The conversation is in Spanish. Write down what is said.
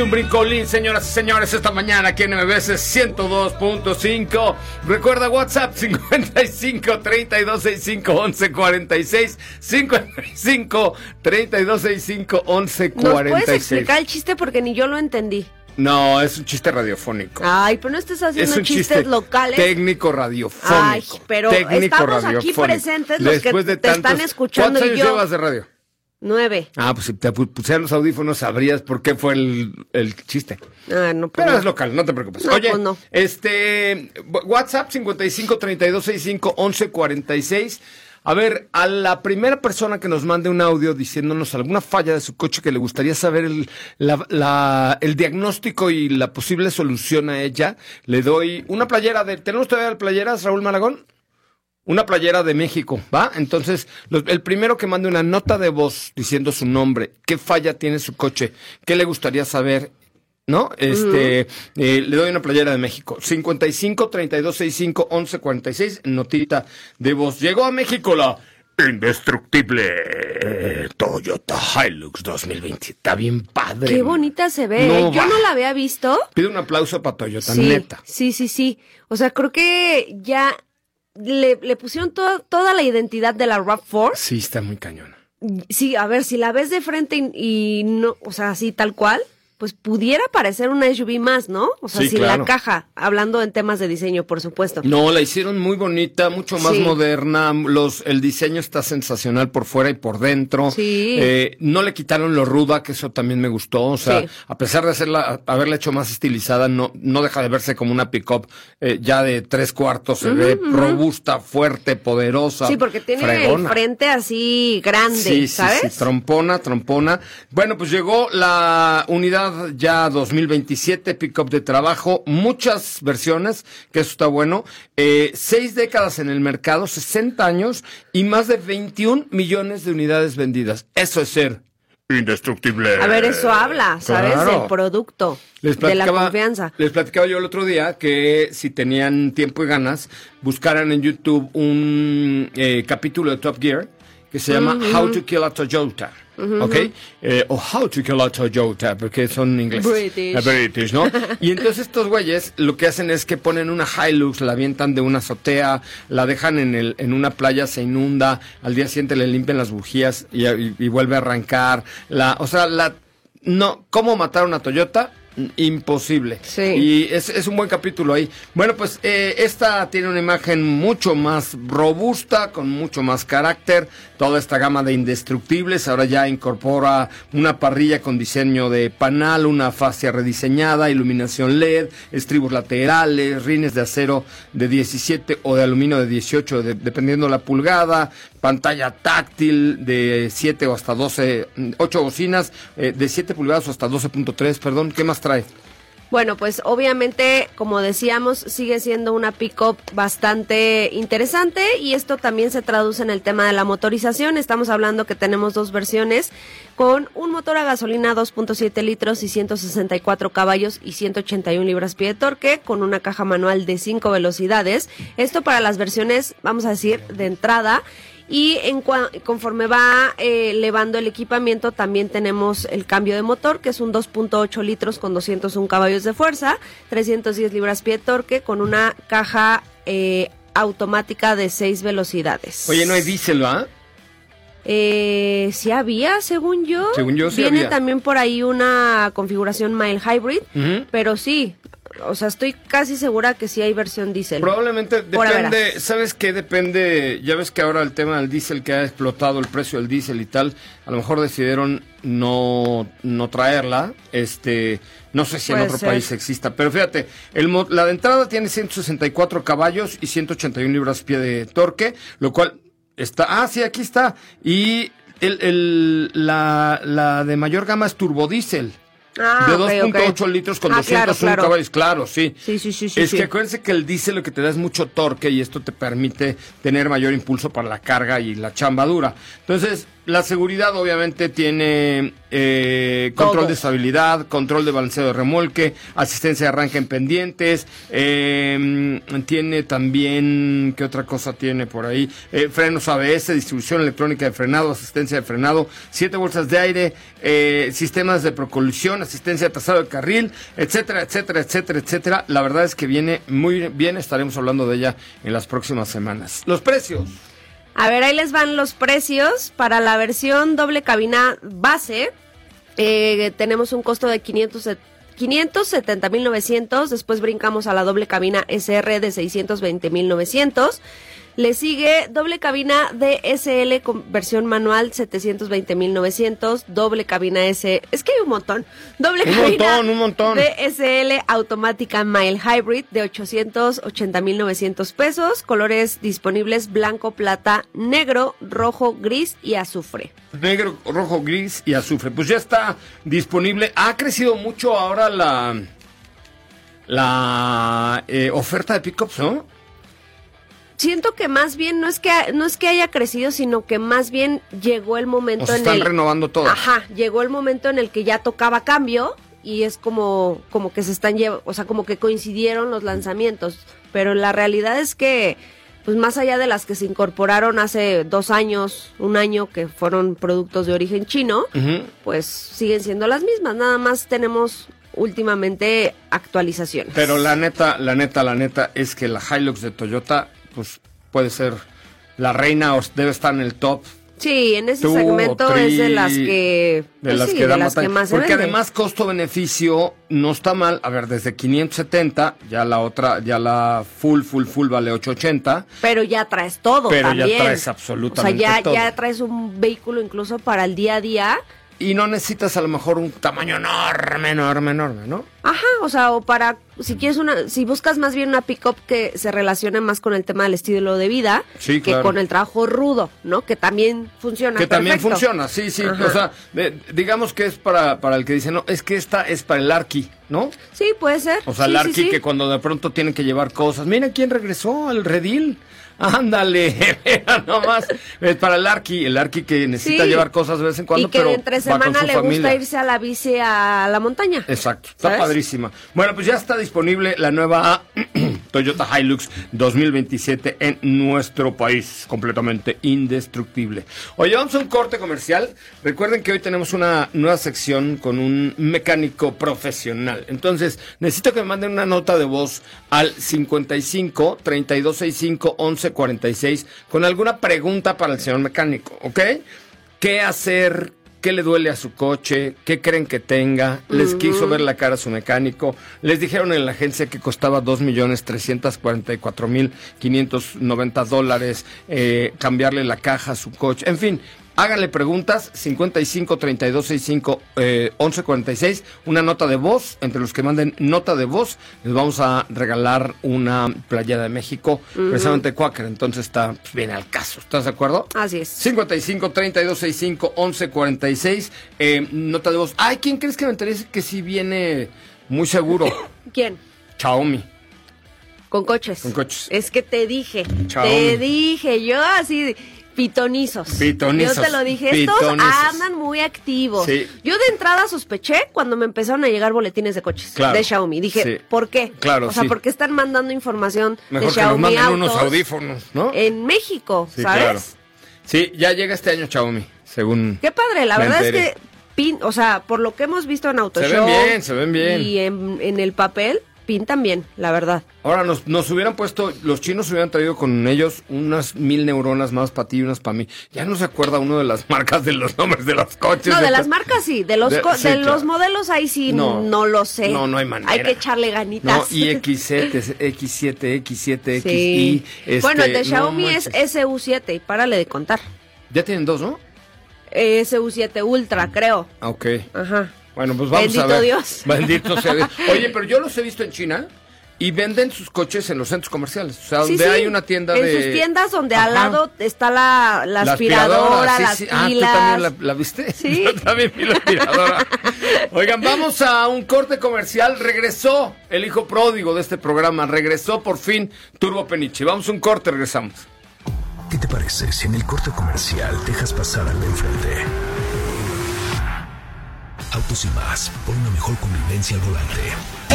Un brincolín, señoras y señores, esta mañana aquí en MBS 102.5. Recuerda WhatsApp 55 32 65 11 46 55 32 65 11 46. ¿Nos puedes explicar el chiste? Porque ni yo lo entendí. No, es un chiste radiofónico. Ay, pero no estés haciendo chistes locales. Técnico radiofónico. Ay, pero estamos aquí presentes los Después que de te están escuchando. ¿Cuántos años llevas de radio? 9. Ah, pues si te pusieran los audífonos sabrías por qué fue el chiste. Ah, no, pues pero no. es local, no te preocupes. No, Oye, pues no. WhatsApp 55 32 65 11 46. A ver, a la primera persona que nos mande un audio diciéndonos alguna falla de su coche que le gustaría saber el diagnóstico y la posible solución a ella, le doy una playera ¿tenemos todavía playeras, Raúl Malagón? Una playera de México, ¿va? Entonces, el primero que mande una nota de voz diciendo su nombre, qué falla tiene su coche, qué le gustaría saber, ¿no? Le doy una playera de México. 55 32 65 11 46, notita de voz. Llegó a México la indestructible Toyota Hilux 2020. Está bien padre. Qué bonita se ve. Yo no la había visto. Pido un aplauso para Toyota, sí, neta. Sí. O sea, creo que ya le pusieron toda la identidad de la RAV4. Sí, está muy cañona. Sí, a ver, si la ves de frente y no, o sea, así tal cual, pues pudiera parecer una SUV más, ¿no? O sea, sí, sin claro. la caja, hablando en temas de diseño, por supuesto. No, la hicieron muy bonita, mucho más sí. moderna. El diseño está sensacional por fuera y por dentro. Sí. No le quitaron lo ruda, que eso también me gustó. O sea, sí. A pesar de haberla hecho más estilizada, no deja de verse como una pick-up ya de 3/4. Se ve robusta, fuerte, poderosa. Sí, porque tiene fregona. El frente así grande, ¿sabes? Sí, trompona. Bueno, pues llegó la unidad ya 2027, pick-up de trabajo, muchas versiones, que eso está bueno, 6 décadas en el mercado, 60 años y más de 21 millones de unidades vendidas. Eso es ser indestructible. A ver, eso habla, ¿sabes? Claro. Del producto, de la confianza. Les platicaba yo el otro día que si tenían tiempo y ganas, buscaran en YouTube un capítulo de Top Gear que se llama How to Kill a Toyota. ¿Ok? O How to Kill a Toyota, porque son ingleses. British, ¿no? Y entonces estos güeyes lo que hacen es que ponen una Hilux, la avientan de una azotea, la dejan en una playa, se inunda, al día siguiente le limpian las bujías y vuelve a arrancar. ¿Cómo matar una Toyota? Imposible. Sí. Y es un buen capítulo ahí. Bueno, pues esta tiene una imagen mucho más robusta, con mucho más carácter. Toda esta gama de indestructibles ahora ya incorpora una parrilla con diseño de panal, una fascia rediseñada, iluminación LED, estribos laterales, rines de acero de 17 o de aluminio de 18, dependiendo la pulgada, pantalla táctil de 7 o hasta 12, 8 bocinas de 7 pulgadas o hasta 12.3, perdón. ¿Qué más trae? Bueno, pues obviamente, como decíamos, sigue siendo una pick-up bastante interesante y esto también se traduce en el tema de la motorización. Estamos hablando que tenemos 2 versiones con un motor a gasolina 2.7 litros y 164 caballos y 181 libras-pie de torque, con una caja manual de 5 velocidades. Esto para las versiones, vamos a decir, de entrada. Y conforme va elevando el equipamiento, también tenemos el cambio de motor, que es un 2.8 litros con 201 caballos de fuerza, 310 libras-pie de torque, con una caja automática de 6 velocidades. Oye, no hay diésel, ¿va? Sí había, según yo. Según yo, sí Viene había. también por ahí una configuración mild hybrid, pero sí. O sea, estoy casi segura que sí hay versión diésel. Probablemente depende, ¿sabes qué? Depende, ya ves que ahora el tema del diésel que ha explotado el precio del diésel y tal, a lo mejor decidieron no traerla, no sé si en otro país exista, pero fíjate, la de entrada tiene 164 caballos y 181 libras-pie de torque, lo cual está, sí, aquí está, y la de mayor gama es turbodiesel. De 2.8 litros con 201 caballos, claro, sí. Sí. Que acuérdense que el diésel lo que te da es mucho torque y esto te permite tener mayor impulso para la carga y la chamba dura. Entonces, La seguridad obviamente tiene control de estabilidad, control de balanceo de remolque, asistencia de arranque en pendientes, tiene también, ¿qué otra cosa tiene por ahí? Frenos ABS, distribución electrónica de frenado, asistencia de frenado, 7 bolsas de aire, sistemas de procolisión, asistencia de trazado de carril, etcétera, etcétera, etcétera, etcétera. La verdad es que viene muy bien, estaremos hablando de ella en las próximas semanas. Los precios. A ver, ahí les van los precios. Para la versión doble cabina base, tenemos un costo de 570,900. Después brincamos a la doble cabina SR de 620,900. Le sigue doble cabina DSL con versión manual 720,900, doble cabina S, es que hay un montón. Doble cabina un montón. DSL automática mild hybrid de 880,900 pesos, colores disponibles blanco, plata, negro, rojo, gris y azufre. Negro, rojo, gris y azufre. Pues ya está disponible. Ha crecido mucho ahora la oferta de pickups, ¿no? Siento que más bien no es que haya crecido, sino que más bien llegó el momento en el... están renovando todo. Ajá, llegó el momento en el que ya tocaba cambio y es como que se están o sea, como que coincidieron los lanzamientos, pero la realidad es que pues más allá de las que se incorporaron hace 2 años, 1 año, que fueron productos de origen chino, pues siguen siendo las mismas, nada más tenemos últimamente actualizaciones. Pero la neta es que la Hilux de Toyota pues puede ser la reina o debe estar en el top. Sí, en ese segmento es de las que más se porque venden. Además costo-beneficio no está mal. A ver, desde 570, ya la full vale 880. Pero ya traes todo también. Ya traes absolutamente todo. Ya traes un vehículo incluso para el día a día. Y no necesitas a lo mejor un tamaño enorme, ¿no? Ajá, o sea, o para, si buscas más bien una pick-up que se relacione más con el tema del estilo de vida, sí, que con el trabajo rudo, ¿no? Que también funciona. Que perfecto. También funciona, sí. Ajá. O sea, digamos que es para el que dice, no, es que esta es para el Arqui, ¿no? Sí, puede ser. O sea, sí, el Arqui sí. que cuando de pronto tienen que llevar cosas. Mira quién regresó al redil. Ándale, mira nomás. Para el Arqui que necesita llevar cosas de vez en cuando, y que pero entre semana le gusta irse a la bici a la montaña. Exacto, está padrísima. Bueno, pues ya está disponible la nueva Toyota Hilux 2027 en nuestro país, completamente indestructible. Oye, vamos a un corte comercial. Recuerden que hoy tenemos una nueva sección con un mecánico profesional. Entonces, necesito que me manden una nota de voz al 55 3265 1146 con alguna pregunta para el señor mecánico, ¿ok? ¿Qué hacer? ¿Qué le duele a su coche? ¿Qué creen que tenga? ¿Les quiso ver la cara a su mecánico? ¿Les dijeron en la agencia que costaba $2,344,590 cambiarle la caja a su coche? En fin, háganle preguntas, 55 32 65 11 46, una nota de voz. Entre los que manden nota de voz, les vamos a regalar una playera de México, precisamente Quaker. Entonces está bien al caso. ¿Estás de acuerdo? Así es. 55 32 65 11 46, nota de voz. Ay, ¿quién crees que me interesa que sí viene muy seguro? ¿Quién? Xiaomi. Con coches. Con coches. Es que te dije, Xiaomi. yo así... Pitonizos. Yo te lo dije, estos andan muy activos. Sí. Yo de entrada sospeché cuando me empezaron a llegar boletines de coches de Xiaomi. Dije, ¿por qué? Claro, o sea, ¿por qué están mandando información mejor de Xiaomi que nos manden autos unos audífonos, ¿no? en México, sí, ¿sabes? Claro. Sí, ya llega este año Xiaomi, según... Qué padre, la verdad es que, o sea, por lo que hemos visto en Autoshow... Se ven bien. Y en el papel... pintan bien, la verdad. Ahora nos hubieran puesto, los chinos hubieran traído con ellos unas 1000 neuronas más para ti y unas para mí. Ya no se acuerda uno de las marcas de los nombres de los coches. No, de las marcas sí, de los los modelos ahí sí no lo sé. No hay manera. Hay que echarle ganitas. No, y X7, X7, X7, sí. XI. Bueno, el de Xiaomi es SU7 y párale de contar. Ya tienen 2, ¿no? SU7 Ultra, creo. Ok. Ajá. Bueno, pues vamos Bendito a ver. Dios. Bendito sea Dios. Oye, pero yo los he visto en China y venden sus coches en los centros comerciales. O sea, donde hay una tienda en sus tiendas donde al lado está la aspiradora, las pilas. Ah, ¿tú también la viste? Sí. Yo también vi la aspiradora. Oigan, vamos a un corte comercial. Regresó el hijo pródigo de este programa. Regresó por fin Turbo Peniche. Vamos a un corte, regresamos. ¿Qué te parece si en el corte comercial dejas pasar al de enfrente? Autos y Más, por una mejor convivencia al volante.